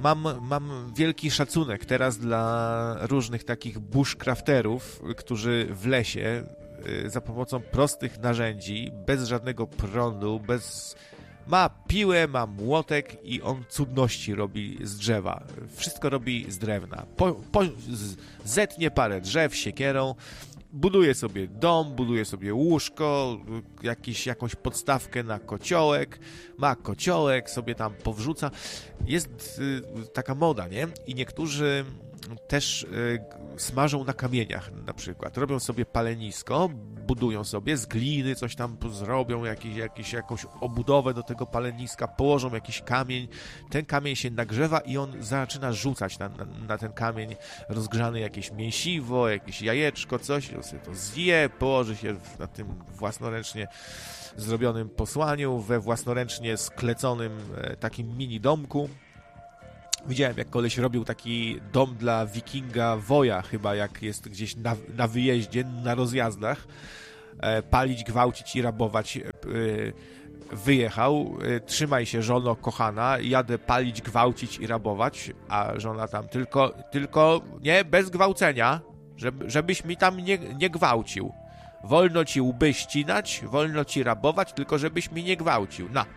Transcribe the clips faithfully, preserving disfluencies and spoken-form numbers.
mam, mam wielki szacunek teraz dla różnych takich bushcrafterów, którzy w lesie za pomocą prostych narzędzi, bez żadnego prądu, bez... ma piłę, ma młotek i on cudności robi z drzewa. Wszystko robi z drewna. Po, po, z, zetnie parę drzew siekierą, buduje sobie dom, buduje sobie łóżko, jakiś, jakąś podstawkę na kociołek, ma kociołek, sobie tam powrzuca. Jest y, taka moda, nie? I niektórzy też y, smażą na kamieniach na przykład. Robią sobie palenisko, budują sobie z gliny, coś tam zrobią, jakiś, jakiś, jakąś obudowę do tego paleniska, położą jakiś kamień, ten kamień się nagrzewa i on zaczyna rzucać na, na, na ten kamień rozgrzany jakieś mięsiwo, jakieś jajeczko, coś, on sobie to zje, położy się na tym własnoręcznie zrobionym posłaniu, we własnoręcznie skleconym e, takim mini domku. Widziałem, jak koleś robił taki dom dla wikinga woja, chyba jak jest gdzieś na, na wyjeździe, na rozjazdach. E, palić, gwałcić i rabować. E, wyjechał. E, trzymaj się, żono kochana, jadę palić, gwałcić i rabować. A żona tam, tylko, tylko nie, bez gwałcenia, żeby, żebyś mi tam nie, nie gwałcił. Wolno ci łby ścinać, wolno ci rabować, tylko żebyś mi nie gwałcił. Na.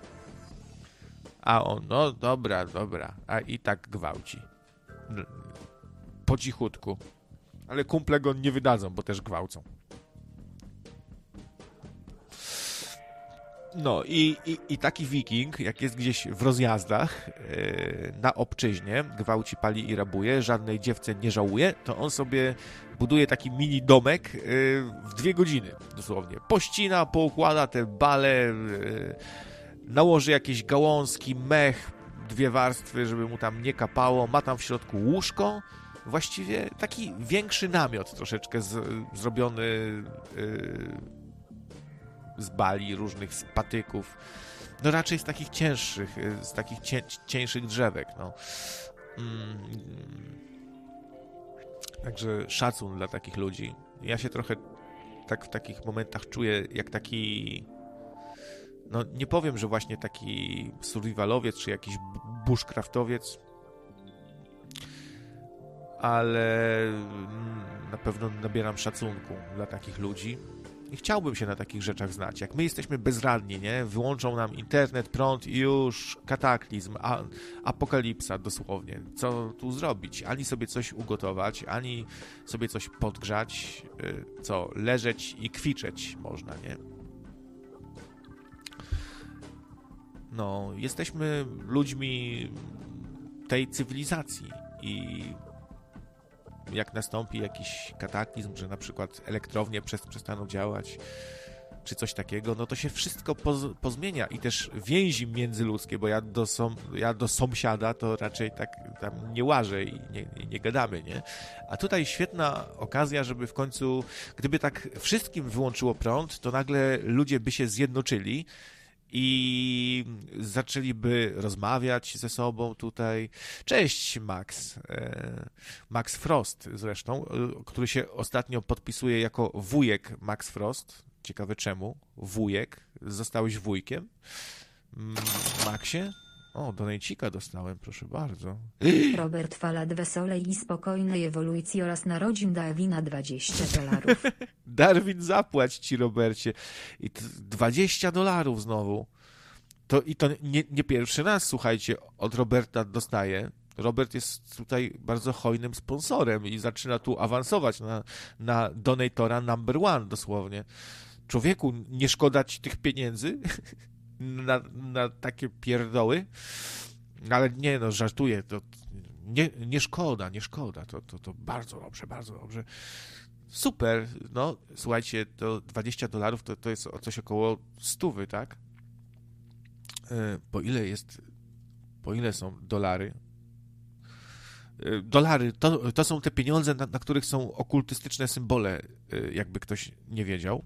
A on, no dobra, dobra, a i tak gwałci. Po cichutku. Ale kumple go nie wydadzą, bo też gwałcą. No i, i, i taki wiking, jak jest gdzieś w rozjazdach yy, na obczyźnie, gwałci, pali i rabuje, żadnej dziewce nie żałuje, to on sobie buduje taki mini domek yy, w dwie godziny, dosłownie. Pościna, poukłada te bale, yy, nałoży jakieś gałązki, mech, dwie warstwy, żeby mu tam nie kapało, ma tam w środku łóżko, właściwie taki większy namiot troszeczkę z, zrobiony yy, z bali, różnych z patyków, no raczej z takich cięższych, z takich cię, cieńszych drzewek, no. Mm. Także szacun dla takich ludzi. Ja się trochę tak w takich momentach czuję jak taki, no nie powiem, że właśnie taki survivalowiec, czy jakiś bushcraftowiec, ale na pewno nabieram szacunku dla takich ludzi i chciałbym się na takich rzeczach znać. Jak my jesteśmy bezradni, nie? Wyłączą nam internet, prąd i już kataklizm, a, apokalipsa dosłownie. Co tu zrobić? Ani sobie coś ugotować, ani sobie coś podgrzać. Co? Leżeć i kwiczeć można, nie? No, jesteśmy ludźmi tej cywilizacji i jak nastąpi jakiś kataklizm, że na przykład elektrownie przestaną działać, czy coś takiego, no to się wszystko poz, pozmienia i też więzi międzyludzkie, bo ja do, som, ja do sąsiada to raczej tak tam nie łażę i nie, nie gadamy, nie? A tutaj świetna okazja, żeby w końcu, gdyby tak wszystkim wyłączyło prąd, to nagle ludzie by się zjednoczyli i zaczęliby rozmawiać ze sobą tutaj. Cześć, Max. Max Frost zresztą, który się ostatnio podpisuje jako wujek Max Frost. Ciekawe czemu. Wujek. Zostałeś wujkiem. Maxie? O, donejcika dostałem, proszę bardzo. Robert Falad wesolej i spokojnej ewolucji oraz narodzin Darwina dwadzieścia dolarów. Darwin, zapłać ci, Robercie. I dwadzieścia dolarów znowu. To, I to nie, nie pierwszy raz, słuchajcie, od Roberta dostaję. Robert jest tutaj bardzo hojnym sponsorem i zaczyna tu awansować na, na donatora number one dosłownie. Człowieku, nie szkoda ci tych pieniędzy na, na takie pierdoły? Ale nie, no żartuję, to nie, nie szkoda, nie szkoda, to, to, to bardzo dobrze, bardzo dobrze. Super, no słuchajcie, to dwadzieścia dolarów to, to jest coś około stówy, tak? Yy, po ile jest, po ile są dolary? Yy, dolary, to, to są te pieniądze, na, na których są okultystyczne symbole, yy, jakby ktoś nie wiedział.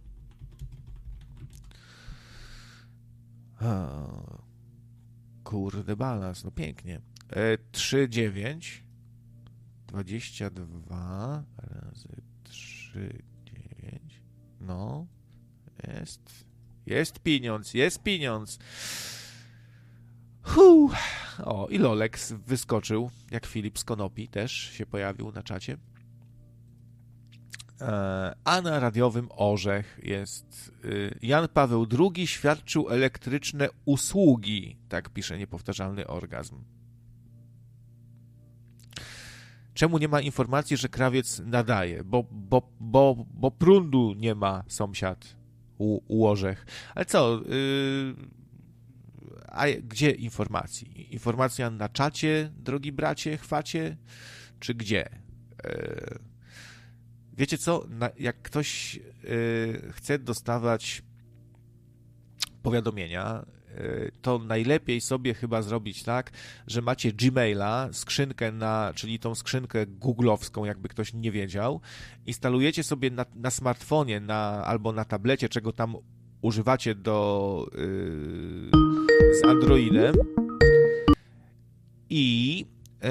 A, kurde balans, no pięknie. Yy, trzy dziewięć dwadzieścia dwa razy trzy dziewięć, no jest jest pieniądz, jest pieniądz. Huh. O, i Lolex wyskoczył, jak Filip z Konopi też się pojawił na czacie. A na radiowym Orzech jest Jan Paweł drugi świadczył elektryczne usługi, tak pisze Niepowtarzalny Orgazm. Czemu nie ma informacji, że krawiec nadaje? Bo, bo, bo, bo prądu nie ma, sąsiad u, u Orzech. Ale co? Yy, a gdzie informacji? Informacja na czacie, drogi bracie, chwacie? Czy gdzie? Yy, wiecie co? Na, jak ktoś yy, chce dostawać powiadomienia, to najlepiej sobie chyba zrobić tak, że macie Gmaila, skrzynkę na, czyli tą skrzynkę googlowską, jakby ktoś nie wiedział, instalujecie sobie na, na smartfonie na, albo na tablecie, czego tam używacie do yy, z Androidem i yy,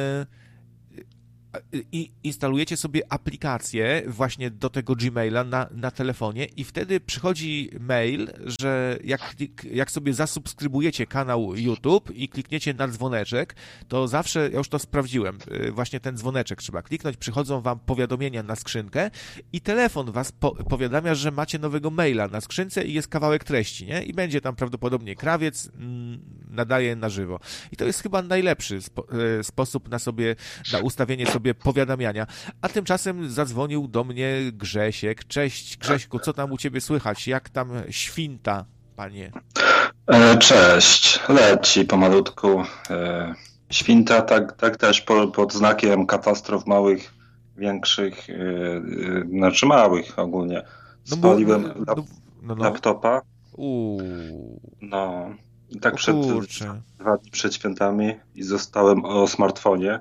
i instalujecie sobie aplikację właśnie do tego Gmaila na, na telefonie i wtedy przychodzi mail, że jak, jak sobie zasubskrybujecie kanał YouTube i klikniecie na dzwoneczek, to zawsze, ja już to sprawdziłem, właśnie ten dzwoneczek trzeba kliknąć, przychodzą wam powiadomienia na skrzynkę i telefon was po, powiadamia, że macie nowego maila na skrzynce i jest kawałek treści, nie? I będzie tam prawdopodobnie krawiec, mm, nadaje na żywo. I to jest chyba najlepszy spo, sposób na sobie, na ustawienie sobie powiadamiania, a tymczasem zadzwonił do mnie Grzesiek. Cześć Grześku, co tam u ciebie słychać? Jak tam świnta, panie? Cześć, leci pomalutku. Świnta tak, tak też po, pod znakiem katastrof małych, większych, yy, znaczy małych ogólnie. Spaliłem no, lap, no, no, no. laptopa. Uuu. No, i tak o przed kurczę. dwa dni przed świętami i zostałem o smartfonie.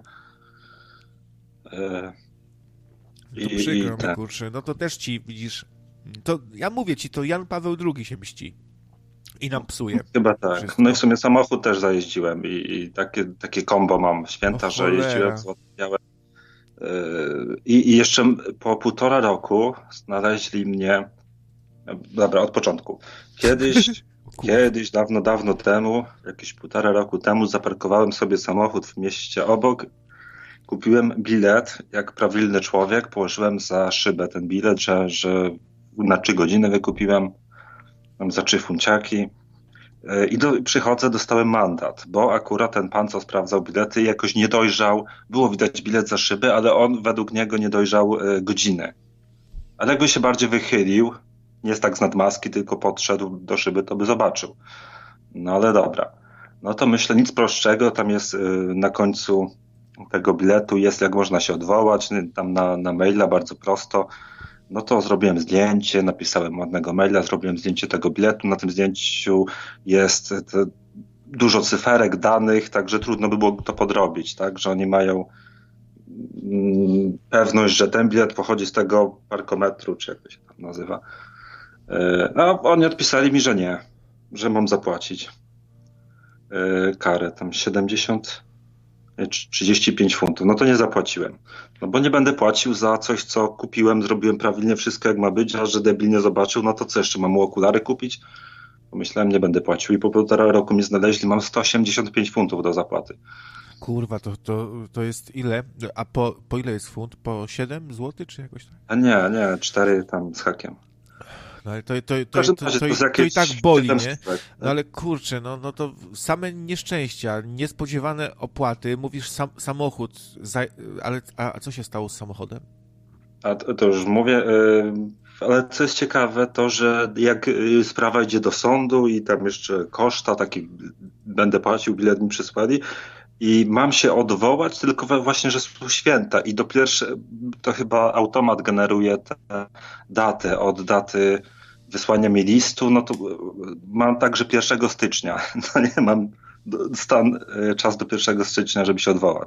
To przykro mi, kurczę, no to też ci, widzisz, to ja mówię ci, to Jan Paweł drugi się mści i nam psuje. Chyba tak. Wszystko. No i w sumie samochód też zajeździłem i, i takie, takie kombo mam w święta, o, że jeździłem, złotniałem. I, I jeszcze po półtora roku znaleźli mnie, dobra, od początku. Kiedyś, kiedyś, dawno, dawno temu, jakieś półtora roku temu zaparkowałem sobie samochód w mieście obok. Kupiłem bilet, jak prawilny człowiek, położyłem za szybę ten bilet, że, że na trzy godziny wykupiłem, tam za trzy funciaki i do, przychodzę, dostałem mandat, bo akurat ten pan, co sprawdzał bilety, jakoś nie dojrzał, było widać bilet za szybę, ale on według niego nie dojrzał e, godziny. Ale jakby się bardziej wychylił, nie jest tak z nadmaski, tylko podszedł do szyby, to by zobaczył. No ale dobra. No to myślę, nic prostszego, tam jest e, na końcu tego biletu jest, jak można się odwołać, tam na, na maila bardzo prosto. No to zrobiłem zdjęcie, napisałem ładnego maila, zrobiłem zdjęcie tego biletu. Na tym zdjęciu jest dużo cyferek, danych, także trudno by było to podrobić, tak, że oni mają mm, pewność, że ten bilet pochodzi z tego parkometru, czy jak to się tam nazywa. No, oni odpisali mi, że nie, że mam zapłacić karę, tam siedemdziesiąt trzydzieści pięć funtów, no to nie zapłaciłem. No bo nie będę płacił za coś, co kupiłem, zrobiłem prawidłnie wszystko jak ma być, a że debil nie zobaczył, no to co, jeszcze mam mu okulary kupić? Pomyślałem, nie będę płacił i po półtora roku mi znaleźli, mam sto osiemdziesiąt pięć funtów do zapłaty. Kurwa, to, to, to jest ile? A po, po ile jest funt? Po siedem złotych czy jakoś tak? A nie, nie, cztery tam z hakiem. No ale to, to, to, to, to, to, to, to i tak boli, nie? No ale kurczę, no, no to same nieszczęścia, niespodziewane opłaty, mówisz sam, samochód, za, ale a co się stało z samochodem? A to, to już mówię, yy, ale co jest ciekawe, to że jak yy, sprawa idzie do sądu i tam jeszcze koszta, taki będę płacił, bilet mi przysłali i mam się odwołać, tylko właśnie, że są święta i do pierwsze, to chyba automat generuje tę datę od daty wysłania mi listu, no to mam także pierwszego stycznia, no nie, mam stan, czas do pierwszego stycznia, żeby się odwołać.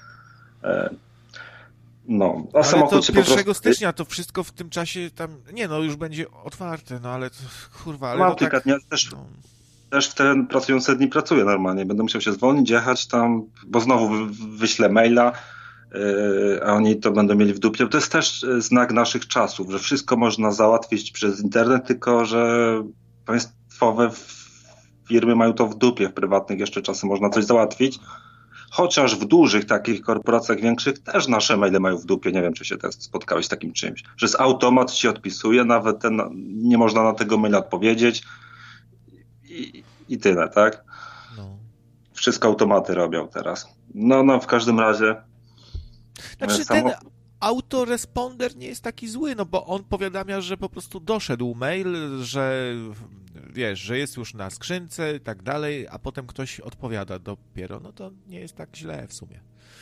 No, a ale samochód to się pierwszego po prostu... stycznia to wszystko w tym czasie tam, nie no, już będzie otwarte, no ale to, kurwa, ale Mam no kilka tak, dni, też, no. też w te pracujące dni pracuję normalnie, będę musiał się zwolnić, jechać tam, bo znowu wyślę maila, yy, a oni to będą mieli w dupie. To jest też znak naszych czasów, że wszystko można załatwić przez internet, tylko że państwowe firmy mają to w dupie, w prywatnych jeszcze czasem można coś załatwić. Chociaż w dużych takich korporacjach większych też nasze maile mają w dupie. Nie wiem, czy się też spotkałeś z takim czymś, że z automat ci odpisuje, nawet ten, nie można na tego maila odpowiedzieć i, i tyle, tak? No. Wszystko automaty robią teraz. No, no, w każdym razie... Znaczy samo... ten autoresponder nie jest taki zły, no bo on powiadamia, że po prostu doszedł mail, że wiesz, że jest już na skrzynce i tak dalej, a potem ktoś odpowiada dopiero, no to nie jest tak źle w sumie.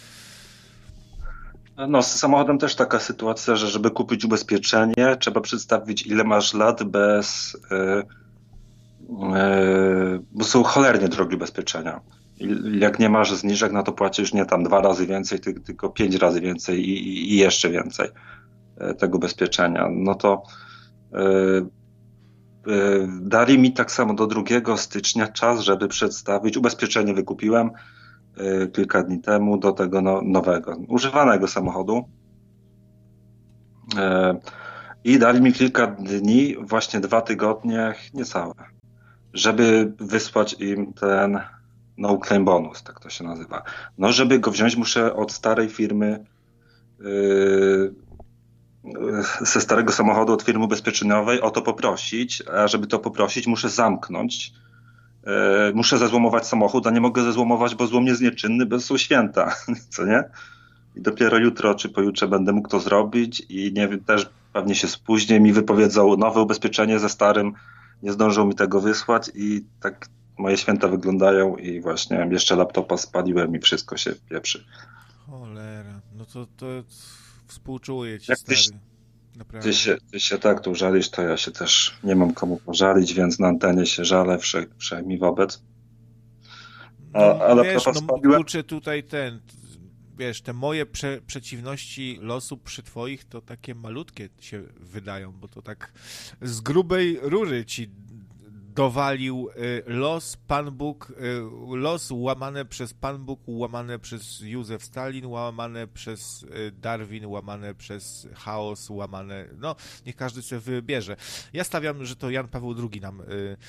No, z samochodem też taka sytuacja, że żeby kupić ubezpieczenie, trzeba przedstawić, ile masz lat bez... Yy, yy, bo są cholernie drogie ubezpieczenia. I jak nie masz zniżek, no to płacisz nie tam dwa razy więcej, tylko pięć razy więcej i, i jeszcze więcej tego ubezpieczenia. No to yy, yy, dali mi tak samo do drugiego stycznia czas, żeby przedstawić. Ubezpieczenie wykupiłem yy, kilka dni temu do tego no, nowego, używanego samochodu. Yy, I dali mi kilka dni, właśnie dwa tygodnie, niecałe, żeby wysłać im ten no claim bonus, tak to się nazywa. No, żeby go wziąć, muszę od starej firmy, yy, ze starego samochodu, od firmy ubezpieczeniowej o to poprosić, a żeby to poprosić, muszę zamknąć. Yy, muszę zezłomować samochód, a nie mogę zezłomować, bo złom jest nieczynny, bo są święta, co nie? I dopiero jutro czy pojutrze będę mógł to zrobić i nie wiem, też pewnie się spóźnię, mi wypowiedzą nowe ubezpieczenie, ze starym nie zdążą mi tego wysłać i tak moje święta wyglądają i właśnie jeszcze laptopa spaliłem i wszystko się pieprzy. Cholera, no to, to współczuję ci, jak stary. Tyś, Naprawdę. Ty się, ty się tak tu żalisz, to ja się też nie mam komu pożalić, więc na antenie się żalę wszech, wszechmi wobec. A, no, a wiesz, no spaliłem... kurczę, tutaj ten, wiesz, te moje prze, przeciwności losu przy twoich to takie malutkie się wydają, bo to tak z grubej rury ci dowalił los Pan Bóg, los łamane przez Pan Bóg, łamane przez Józef Stalin, łamane przez Darwin, łamane przez chaos, łamane... No, niech każdy sobie wybierze. Ja stawiam, że to Jan Paweł drugi nam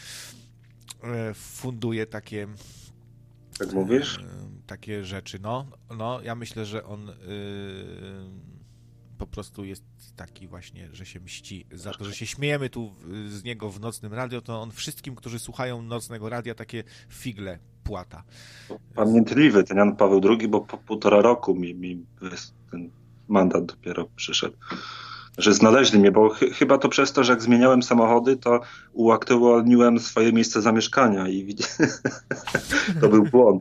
funduje takie... Tak mówisz? Takie rzeczy, no. No, ja myślę, że on... po prostu jest taki właśnie, że się mści za to, że się śmiejemy tu z niego w nocnym radio, to on wszystkim, którzy słuchają nocnego radia, takie figle płata. Pamiętliwy ten Jan Paweł drugi, bo po półtora roku mi, mi ten mandat dopiero przyszedł. Że znaleźli mnie, bo ch- chyba to przez to, że jak zmieniałem samochody, to uaktualniłem swoje miejsce zamieszkania i to był błąd.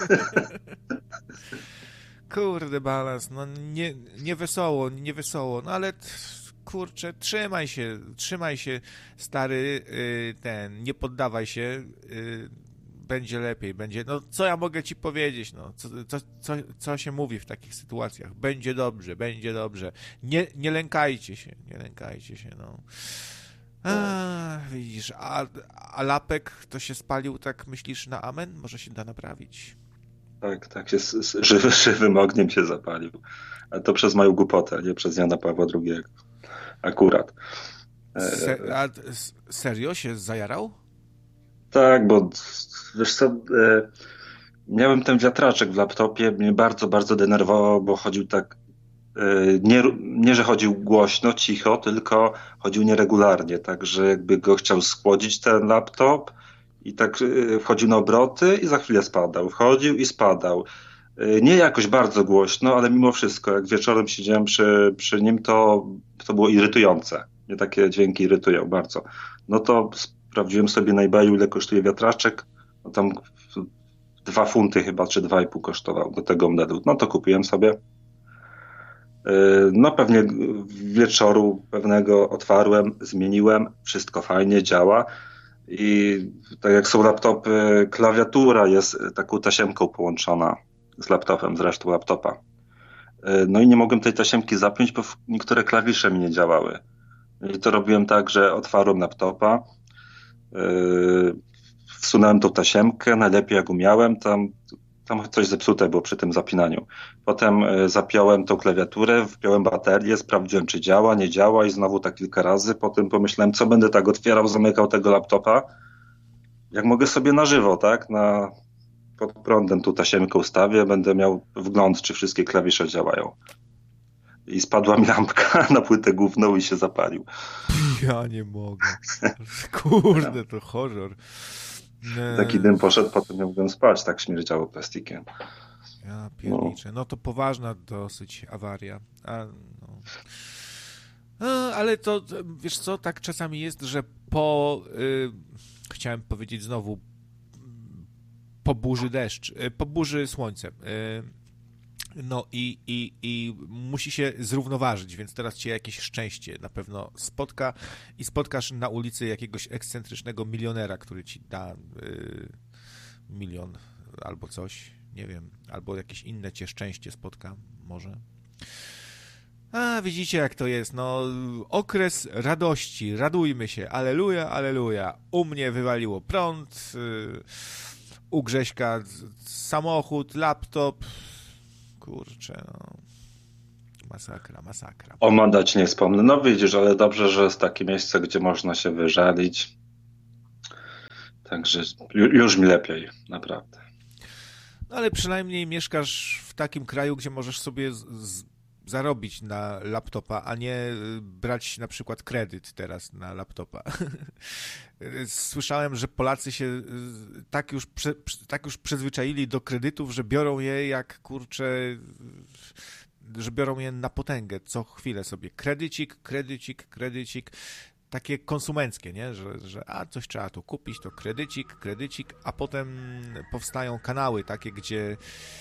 Kurde, balans, no nie, nie wesoło, nie wesoło, no ale kurczę, trzymaj się, trzymaj się, stary, yy, ten, nie poddawaj się, yy, będzie lepiej, będzie, no co ja mogę ci powiedzieć, no, co, co, co, co się mówi w takich sytuacjach, będzie dobrze, będzie dobrze, nie, nie lękajcie się, nie lękajcie się, no. A, widzisz, a, a lapek to się spalił, tak myślisz, na amen? Może się da naprawić. Tak, tak, się z, z, żywy, żywym ogniem się zapalił. A to przez moją głupotę, nie przez Jana Pawła drugiego. Akurat. Se, a serio się zajarał? Tak, bo wiesz co, e, miałem ten wiatraczek w laptopie, mnie bardzo, bardzo denerwował, bo chodził tak, e, nie, nie, że chodził głośno, cicho, tylko chodził nieregularnie, także jakby go chciał schłodzić ten laptop, i tak wchodził na obroty i za chwilę spadał. Wchodził i spadał. Nie jakoś bardzo głośno, ale mimo wszystko, jak wieczorem siedziałem przy, przy nim, to, to było irytujące. Mnie takie dźwięki irytują bardzo. No to sprawdziłem sobie na eBayu, ile kosztuje wiatraczek. No tam dwa funty chyba, czy dwa i pół kosztował do tego modelu. No to kupiłem sobie. No pewnie wieczoru pewnego otwarłem, zmieniłem. Wszystko fajnie, działa. I tak jak są laptopy, klawiatura jest taką tasiemką połączona z laptopem, z resztą laptopa. No i nie mogłem tej tasiemki zapiąć, bo niektóre klawisze mi nie działały. I to robiłem tak, że otwarłem laptopa, yy, wsunąłem tą tasiemkę, najlepiej jak umiałem, tam, tam coś zepsute było przy tym zapinaniu. Potem yy, zapiąłem tą klawiaturę, wpiąłem baterię, sprawdziłem, czy działa, nie działa i znowu tak kilka razy. Potem pomyślałem, co będę tak otwierał, zamykał tego laptopa. jak mogę sobie na żywo, tak, na, pod prądem tu tasiemkę ustawię, będę miał wgląd, czy wszystkie klawisze działają. I spadła mi lampka na płytę główną i się zapalił. Ja nie mogę. Kurde, to horror. Nie. Taki dym poszedł, potem nie mogłem spać, tak śmierdziało plastikiem. Ja pierniczę. No to poważna dosyć awaria. A, no. No, ale to, wiesz co, tak czasami jest, że po, y, chciałem powiedzieć znowu, po burzy deszcz, y, po burzy słońce. Y, no i, i, i musi się zrównoważyć, więc teraz cię jakieś szczęście na pewno spotka i spotkasz na ulicy jakiegoś ekscentrycznego milionera, który ci da y, milion albo coś, nie wiem, albo jakieś inne cię szczęście spotka, może. A, widzicie jak to jest, no, okres radości, radujmy się, aleluja, aleluja. U mnie wywaliło prąd, yy, u Grześka samochód, laptop, kurczę, no, masakra, masakra. O mandać nie wspomnę, no widzisz, ale dobrze, że jest takie miejsce, gdzie można się wyżalić, także już mi lepiej, naprawdę. No ale przynajmniej mieszkasz w takim kraju, gdzie możesz sobie z, z, zarobić na laptopa, a nie brać na przykład kredyt teraz na laptopa. Słyszałem, że Polacy się tak już, prze, tak już przyzwyczaili do kredytów, że biorą je jak, kurczę, że biorą je na potęgę. Co chwilę sobie kredycik, kredycik, kredycik. Takie konsumenckie, nie? Że, że a coś trzeba tu kupić, to kredycik, kredycik, a potem powstają kanały takie, gdzie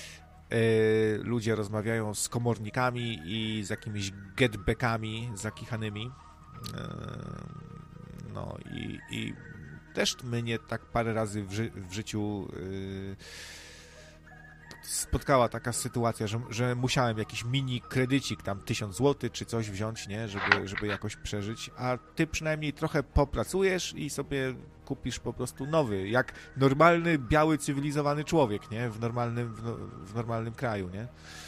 y, ludzie rozmawiają z komornikami i z jakimiś getbackami zakichanymi. Y, no i, i też mnie tak parę razy w, ży w życiu y, spotkała taka sytuacja, że, że musiałem jakiś mini kredycik, tam tysiąc złotych czy coś wziąć, nie, żeby, żeby jakoś przeżyć, a ty przynajmniej trochę popracujesz i sobie kupisz po prostu nowy, jak normalny, biały, cywilizowany człowiek, nie, w normalnym, w, w normalnym kraju, nie.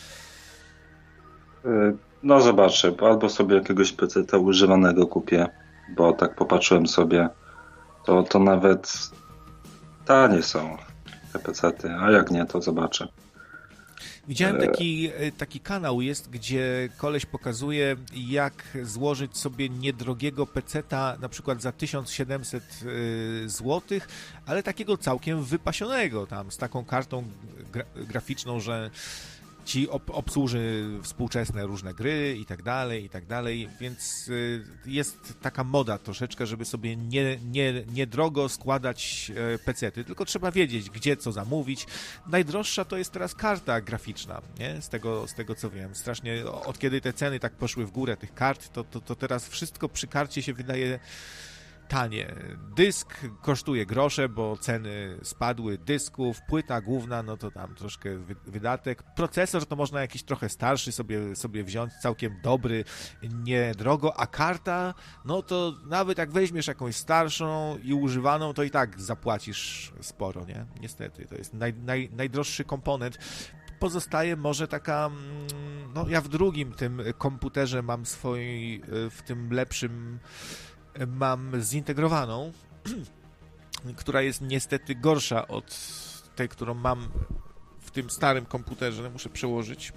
No zobaczę, albo sobie jakiegoś peceta używanego kupię, bo tak popatrzyłem sobie, to, to nawet tanie są te pecety, a jak nie, to zobaczę. Widziałem taki, taki kanał jest, gdzie koleś pokazuje, jak złożyć sobie niedrogiego peceta na przykład za tysiąc siedemset złotych, ale takiego całkiem wypasionego tam, z taką kartą gra graficzną, że ci ob obsłuży współczesne różne gry i tak dalej, i tak dalej, więc jest taka moda troszeczkę, żeby sobie nie, nie, nie drogo składać pecety, tylko trzeba wiedzieć, gdzie co zamówić. Najdroższa to jest teraz karta graficzna, nie? Z tego, z tego co wiem. Strasznie, od kiedy te ceny tak poszły w górę tych kart, to, to, to teraz wszystko przy karcie się wydaje tanie. Dysk kosztuje grosze, bo ceny spadły dysków, płyta główna, no to tam troszkę wydatek. Procesor to można jakiś trochę starszy sobie, sobie wziąć, całkiem dobry, niedrogo, a karta, no to nawet jak weźmiesz jakąś starszą i używaną, to i tak zapłacisz sporo, nie? Niestety, to jest naj, naj, najdroższy komponent. Pozostaje może taka, no ja w drugim tym komputerze mam swój, w tym lepszym mam zintegrowaną, która jest niestety gorsza od tej, którą mam w tym starym komputerze. Muszę przełożyć.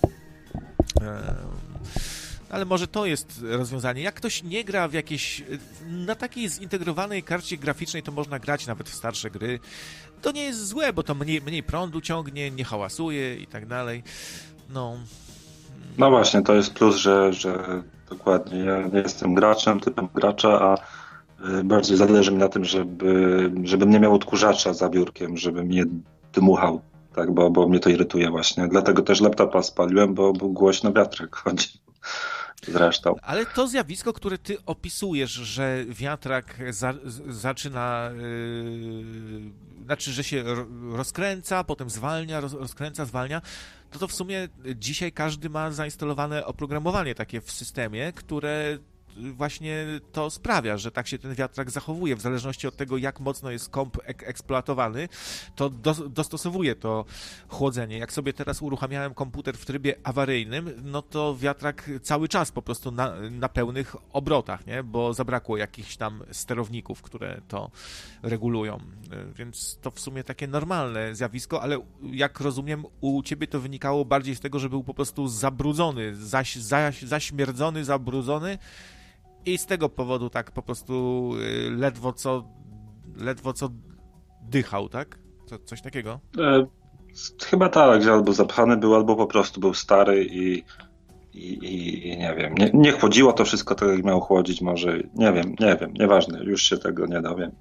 Ale może to jest rozwiązanie. Jak ktoś nie gra w jakieś... Na takiej zintegrowanej karcie graficznej to można grać nawet w starsze gry. To nie jest złe, bo to mniej, mniej prądu ciągnie, nie hałasuje i tak dalej. No... No właśnie, to jest plus, że, że dokładnie ja nie jestem graczem, typem gracza, a bardziej zależy mi na tym, żeby, żebym nie miał odkurzacza za biurkiem, żeby mnie dmuchał, tak, bo, bo mnie to irytuje właśnie. Dlatego też laptopa spaliłem, bo, bo głośno wiatrak chodzi. Zresztą. Ale to zjawisko, które ty opisujesz, że wiatrak za, zaczyna, yy, znaczy, że się rozkręca, potem zwalnia, roz, rozkręca, zwalnia, to to w sumie dzisiaj każdy ma zainstalowane oprogramowanie takie w systemie, które właśnie to sprawia, że tak się ten wiatrak zachowuje. W zależności od tego, jak mocno jest komp ek- eksploatowany, to do, dostosowuje to chłodzenie. Jak sobie teraz uruchamiałem komputer w trybie awaryjnym, no to wiatrak cały czas po prostu na, na pełnych obrotach, nie? Bo zabrakło jakichś tam sterowników, które to regulują. Więc to w sumie takie normalne zjawisko, ale jak rozumiem, u ciebie to wynikało bardziej z tego, że był po prostu zabrudzony, zaś, zaś, zaśmierdzony, zabrudzony i z tego powodu tak po prostu ledwo co ledwo co dychał, tak? Co, coś takiego? E, chyba tak, że albo zapchany był, albo po prostu był stary i, i, i, i nie wiem, nie, nie chłodziło to wszystko tak, jak miało chłodzić może, nie wiem, nie wiem, nieważne, już się tego nie dowiem.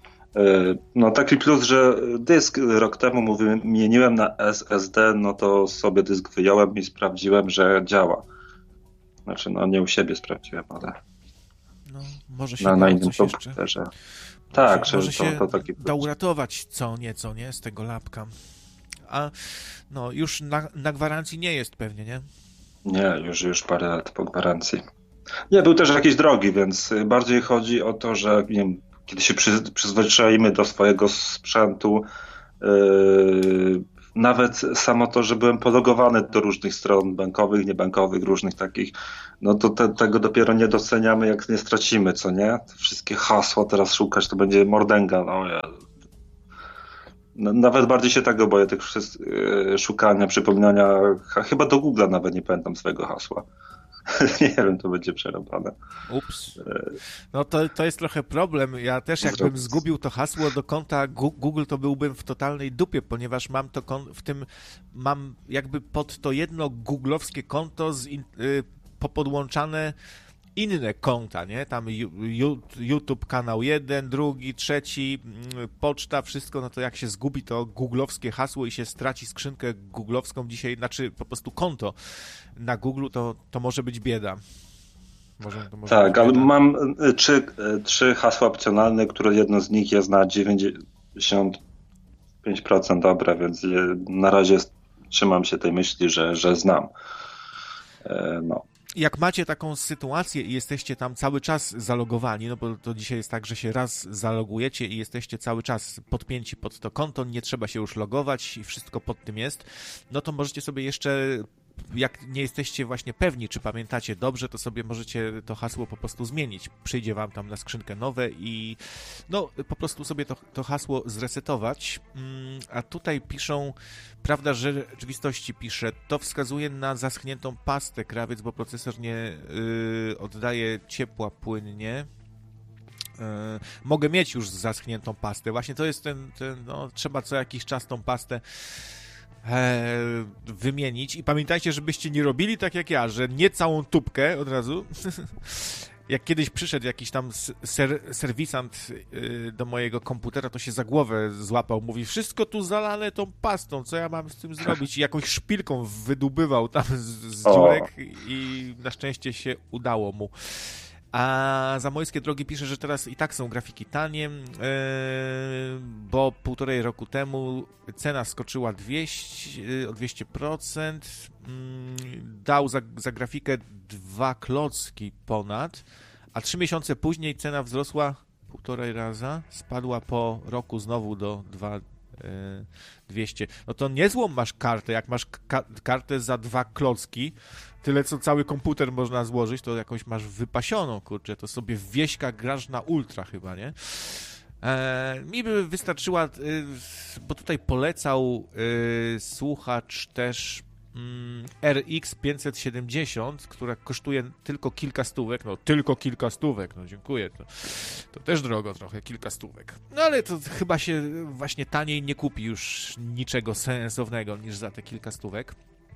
No taki plus, że dysk rok temu mu wymieniłem na S S D, no to sobie dysk wyjąłem i sprawdziłem, że działa. Znaczy, no nie u siebie sprawdziłem, ale no, może się na, na innym komputerze. Tak, może, że może to, się to taki da uratować co nieco, nie? Z tego lapka. A no już na, na gwarancji nie jest pewnie, nie? Nie, już, już parę lat po gwarancji. Nie, był też jakiś drogi, więc bardziej chodzi o to, że nie wiem, kiedy się przy, przyzwyczaimy do swojego sprzętu, yy, nawet samo to, że byłem pologowany do różnych stron bankowych, niebankowych, różnych takich, no to te, tego dopiero nie doceniamy, jak nie stracimy, co nie? Te wszystkie hasła teraz szukać, to będzie mordęga. No, ja... no, nawet bardziej się tego boję, tych wszystkich yy, szukania, przypominania, chyba do Google'a nawet nie pamiętam swojego hasła. Nie wiem, to będzie przerobane. Ups. No to, to jest trochę problem. Ja też jakbym Zrobić. zgubił to hasło do konta Google, to byłbym w totalnej dupie, ponieważ mam to kon- w tym, mam jakby pod to jedno googlowskie konto z in- y- popodłączane inne konta, nie? Tam YouTube kanał jeden, drugi, trzeci, poczta, wszystko, no to jak się zgubi to googlowskie hasło i się straci skrzynkę googlowską dzisiaj, znaczy po prostu konto na Google, to, to może być bieda. Może, to może tak, być ale bieda. mam trzy, trzy hasła opcjonalne, które jedno z nich jest na dziewięćdziesiąt pięć procent dobre, więc na razie trzymam się tej myśli, że, że znam. No. Jak macie taką sytuację i jesteście tam cały czas zalogowani, no bo to dzisiaj jest tak, że się raz zalogujecie i jesteście cały czas podpięci pod to konto, nie trzeba się już logować i wszystko pod tym jest, no to możecie sobie jeszcze, jak nie jesteście właśnie pewni, czy pamiętacie dobrze, to sobie możecie to hasło po prostu zmienić. Przyjdzie wam tam na skrzynkę nowe i no po prostu sobie to, to hasło zresetować. A tutaj piszą, prawda, że rzeczywistości pisze, to wskazuje na zaschniętą pastę krawiec, bo procesor nie yy, oddaje ciepła płynnie. Yy, mogę mieć już zaschniętą pastę. Właśnie to jest ten, ten no, trzeba co jakiś czas tą pastę wymienić i pamiętajcie, żebyście nie robili tak jak ja, że nie całą tubkę od razu. Jak kiedyś przyszedł jakiś tam ser, serwisant do mojego komputera, to się za głowę złapał, mówi, wszystko tu zalane tą pastą, co ja mam z tym zrobić? I jakąś szpilką wydubywał tam z, z dziurek i na szczęście się udało mu. A Zamojskie Drogi pisze, że teraz i tak są grafiki tanie, yy, bo półtorej roku temu cena skoczyła dwieście, o dwieście procent, yy, dał za, za grafikę dwa klocki ponad, a trzy miesiące później cena wzrosła półtorej raza, spadła po roku znowu do dwa dwieście. No to niezłą masz kartę, jak masz ka- kartę za dwa klocki, tyle co cały komputer można złożyć, to jakąś masz wypasioną, kurczę, to sobie w wieśka grasz na ultra chyba, nie? E, mi by wystarczyła, y, bo tutaj polecał y, słuchacz też mm, R X pięćset siedemdziesiąt, która kosztuje tylko kilka stówek, no tylko kilka stówek, no dziękuję, to, to też drogo trochę, kilka stówek. No ale to chyba się właśnie taniej nie kupi już niczego sensownego niż za te kilka stówek.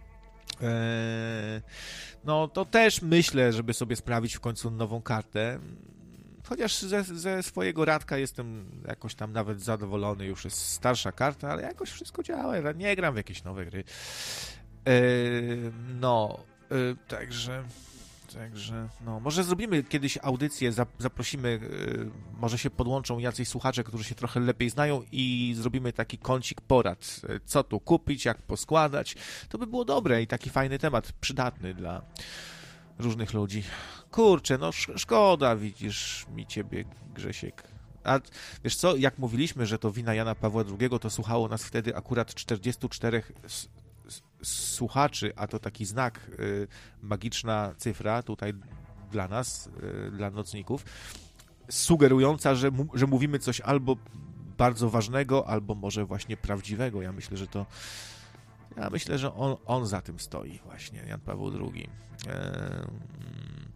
Eee, no to też myślę, żeby sobie sprawić w końcu nową kartę. Chociaż ze, ze swojego Radka jestem jakoś tam nawet zadowolony, już jest starsza karta, ale jakoś wszystko działa, ja nie gram w jakieś nowe gry. Eee, no, eee, także... Także, no, może zrobimy kiedyś audycję, zaprosimy, yy, może się podłączą jacyś słuchacze, którzy się trochę lepiej znają i zrobimy taki kącik porad, co tu kupić, jak poskładać. To by było dobre i taki fajny temat, przydatny dla różnych ludzi. Kurczę, no sz- szkoda, widzisz, mi ciebie, Grzesiek. A wiesz co, jak mówiliśmy, że to wina Jana Pawła drugiego, to słuchało nas wtedy akurat czterdziestu czterech s- s- słuchaczy, a to taki znak, y, magiczna cyfra tutaj dla nas, y, dla nocników, sugerująca, że, mu- że mówimy coś albo bardzo ważnego, albo może właśnie prawdziwego. Ja myślę, że to ja myślę, że on, on za tym stoi właśnie, Jan Paweł drugi. Ehm,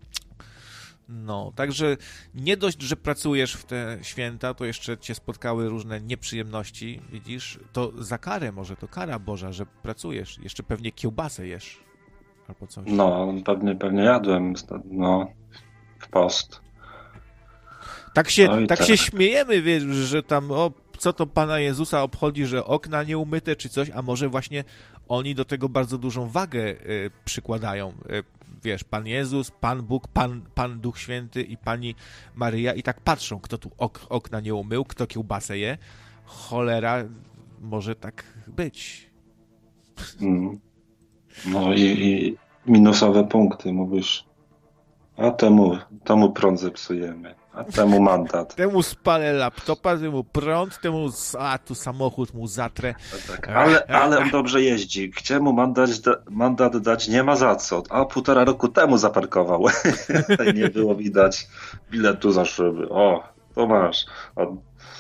No, także nie dość, że pracujesz w te święta, to jeszcze cię spotkały różne nieprzyjemności, widzisz? To za karę może, to kara Boża, że pracujesz. Jeszcze pewnie kiełbasę jesz. Albo coś. No, pewnie, pewnie jadłem, no, w post. Tak się, Oj, tak tak. się śmiejemy, wiesz, że tam, o, co to Pana Jezusa obchodzi, że okna nie umyte czy coś, a może właśnie oni do tego bardzo dużą wagę y, przykładają. Y, wiesz, Pan Jezus, Pan Bóg, Pan, Pan Duch Święty i Pani Maryja i tak patrzą, kto tu ok, okna nie umył, kto kiełbasę je. Cholera, może tak być. Mm. No i, i minusowe punkty, mówisz, a temu, temu prąd zepsujemy, a temu mandat. Temu spalę laptopa, temu prąd, temu, a tu samochód mu zatrę. Tak, ale, ale on dobrze jeździ. Gdzie mu mandat, da, mandat dać? Nie ma za co. A półtora roku temu zaparkował. I nie było widać biletu za szyby. O, to masz. Od,